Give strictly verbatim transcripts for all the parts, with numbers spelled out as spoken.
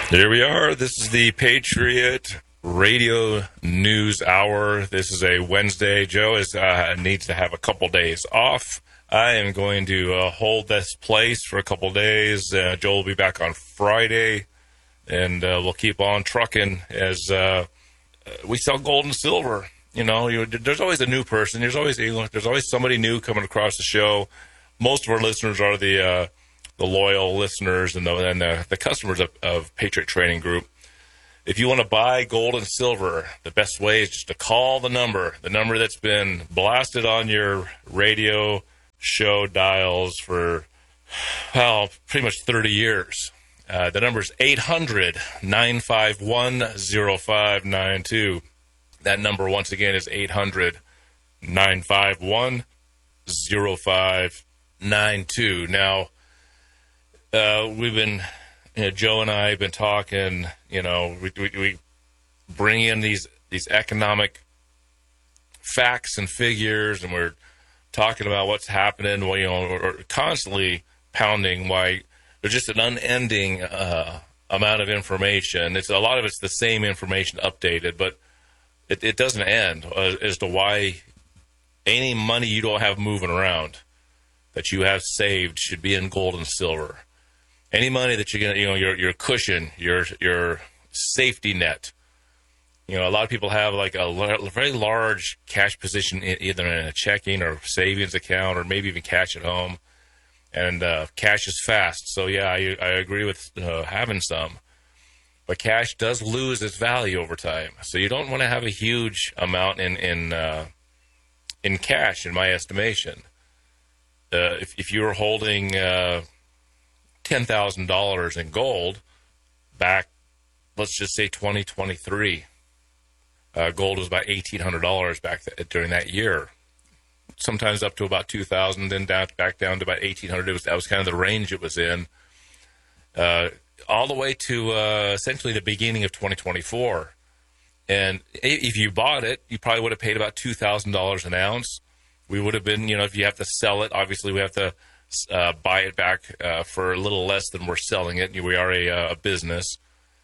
Here we are. This is the Patriot Radio News Hour. This is a Wednesday. Joe is uh, needs to have a couple days off. I am going to uh, hold this place for a couple days. Uh, Joe will be back on Friday, and uh, we'll keep on trucking as uh, we sell gold and silver. You know, you, there's always a new person. There's always you know, there's always somebody new coming across the show. Most of our listeners are the uh, the loyal listeners and the, and the, the customers of, of Patriot Trading Group. If you want to buy gold and silver, the best way is just to call the number, the number that's been blasted on your radio show dials for, well, pretty much thirty years. Uh, the number is eight hundred, nine five one, oh five nine two. That number, once again, is eight hundred, nine five one, oh five nine two. Now, Uh, we've been, you know, Joe and I have been talking, you know, we, we, we bring in these, these economic facts and figures, and we're talking about what's happening, well, you know, or, or constantly pounding why there's just an unending uh, amount of information. It's a lot of it's the same information updated, but it, it doesn't end uh, as to why any money you don't have moving around that you have saved should be in gold and silver. Any money that you're gonna, you know, your your cushion, your your safety net. You know, a lot of people have like a, a very large cash position, in, either in a checking or savings account, or maybe even cash at home. And uh, cash is fast, so yeah, I, I agree with uh, having some. But cash does lose its value over time, so you don't want to have a huge amount in in uh, in cash, in my estimation. Uh, if if you were holding uh, ten thousand dollars in gold back, let's just say twenty twenty-three, uh, gold was about eighteen hundred dollars back th- during that year. Sometimes up to about two thousand dollars, then down, back down to about eighteen hundred dollars. It was, that was kind of the range it was in, uh, all the way to uh, essentially the beginning of twenty twenty-four. And if you bought it, you probably would have paid about two thousand dollars an ounce. We would have been, you know, if you have to sell it, obviously we have to Uh, buy it back uh, for a little less than we're selling it. We are a, uh, a business.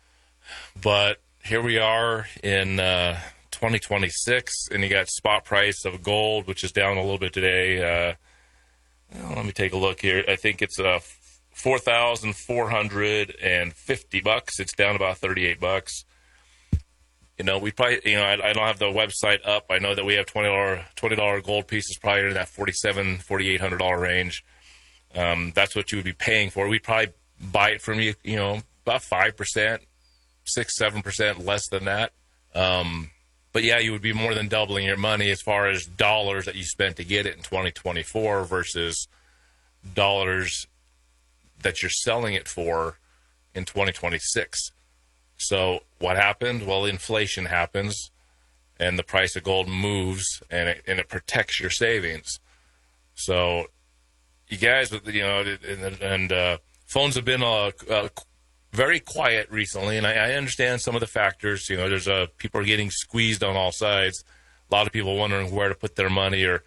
But here we are in uh, twenty twenty-six, and you got spot price of gold, which is down a little bit today. Uh, well, let me take a look here. I think it's uh, four thousand four hundred fifty bucks. It's down about thirty-eight bucks. You know, we probably, you know, I, I don't have the website up. I know that we have twenty dollars twenty dollars gold pieces probably in that forty-seven hundred dollars, forty-eight hundred dollars range. Um, that's what you would be paying for. We'd probably buy it from you, you know, about five percent, six, seven percent less than that. Um, but yeah, you would be more than doubling your money as far as dollars that you spent to get it in twenty twenty-four versus dollars that you're selling it for in twenty twenty-six. So what happened? Well, inflation happens and the price of gold moves, and it, and it protects your savings. So, you guys, you know, and, and uh, phones have been uh, uh, very quiet recently, and I, I understand some of the factors. You know, there's uh, people are getting squeezed on all sides. A lot of people wondering where to put their money, or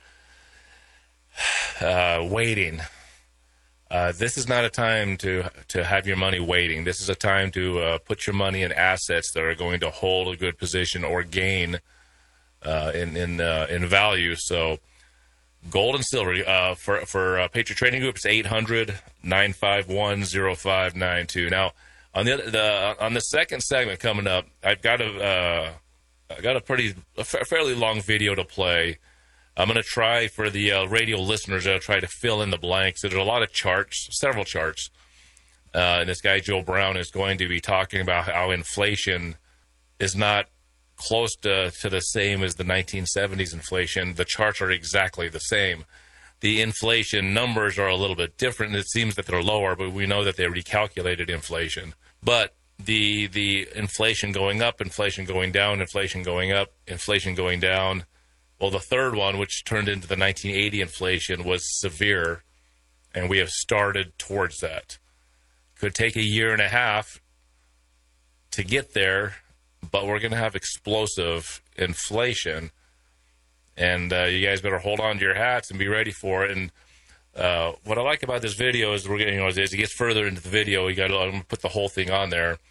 uh, waiting. Uh, this is not a time to to have your money waiting. This is a time to uh, put your money in assets that are going to hold a good position or gain uh, in in uh, in value. So, gold and silver uh, for for uh, Patriot Trading Group, it's eight hundred, nine five one, oh five nine two. Now, on the the on the second segment coming up, I've got a uh, I got a pretty a fa- fairly long video to play. I'm going to try for the uh, radio listeners. I'll try to fill in the blanks. There's a lot of charts, several charts, uh, and this guy Joe Brown is going to be talking about how inflation is not close to, to the same as the nineteen seventies inflation. The charts are exactly the same. The inflation numbers are a little bit different. It seems that they're lower, but we know that they recalculated inflation. But the the inflation going up, inflation going down, inflation going up, inflation going down. Well, the third one, which turned into the nineteen eighty inflation, was severe, and we have started towards that. Could take a year and a half to get there, but we're going to have explosive inflation, and uh, you guys better hold on to your hats and be ready for it. And uh, what I like about this video is we're getting, you know, as it gets further into the video, you got to put the whole thing on there.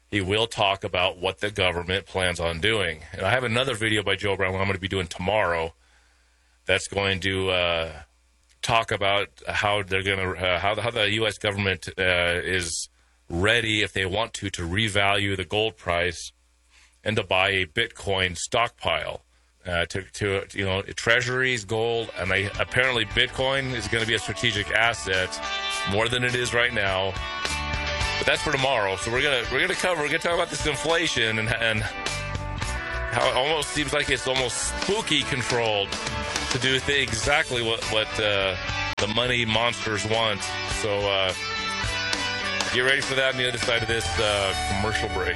he will talk about what the government plans on doing. And I have another video by Joe Brown I'm going to be doing tomorrow that's going to uh, talk about how they're going to uh, how, the, how the U S government uh, is ready, if they want to, to revalue the gold price and to buy a Bitcoin stockpile. Uh, to, to you know, treasuries, gold, and I, apparently Bitcoin is going to be a strategic asset more than it is right now. But that's for tomorrow. So we're gonna we're gonna cover we're gonna talk about this inflation and and how it almost seems like it's almost spooky controlled to do th- exactly what what uh, the money monsters want. So uh, get ready for that on the other side of this uh, commercial break.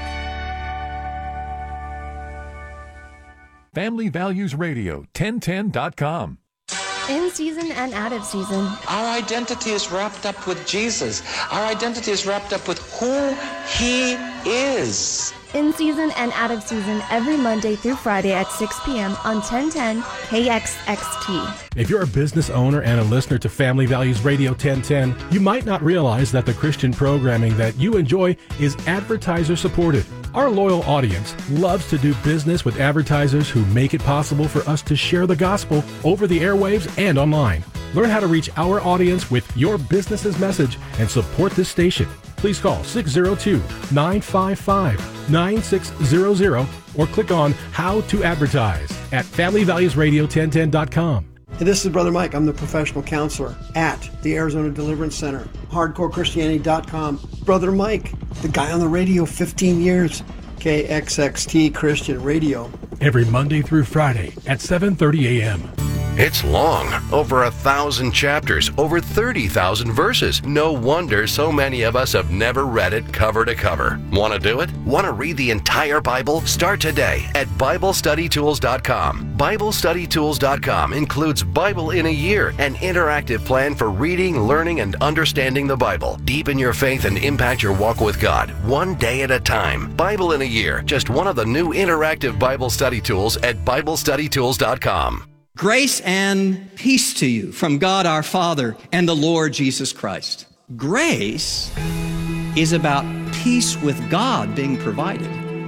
Family Values Radio, ten ten dot com. In season and out of season. Our identity is wrapped up with Jesus. Our identity is wrapped up with who He is. In season and out of season every Monday through Friday at six p.m. on ten ten K X X T. If you're a business owner and a listener to Family Values Radio ten ten, you might not realize that the Christian programming that you enjoy is advertiser supported. Our loyal audience loves to do business with advertisers who make it possible for us to share the gospel over the airwaves and online. Learn how to reach our audience with your business's message and support this station. Please call six oh two, nine five five, nine six zero zero or click on How to Advertise at family values radio ten ten dot com. Hey, this is Brother Mike. I'm the professional counselor at the Arizona Deliverance Center, hardcore christianity dot com. Brother Mike, the guy on the radio, fifteen years, K X X T Christian Radio. Every Monday through Friday at seven thirty a.m. It's long, over a thousand chapters, over thirty thousand verses. No wonder so many of us have never read it cover to cover. Want to do it? Want to read the entire Bible? Start today at Bible Study Tools dot com. Bible Study Tools dot com includes Bible in a Year, an interactive plan for reading, learning, and understanding the Bible. Deepen your faith and impact your walk with God, one day at a time. Bible in a Year, just one of the new interactive Bible study tools at Bible Study Tools dot com. Grace and peace to you from God our Father and the Lord Jesus Christ. Grace is about peace with God being provided.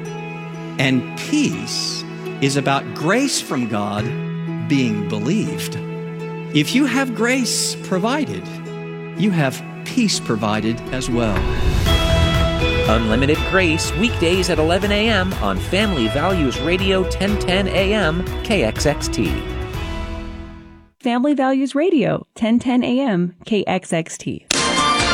And peace is about grace from God being believed. If you have grace provided, you have peace provided as well. Unlimited Grace, weekdays at eleven a.m. on Family Values Radio ten ten a.m. K X X T. Family Values Radio, ten ten a.m. K X X T.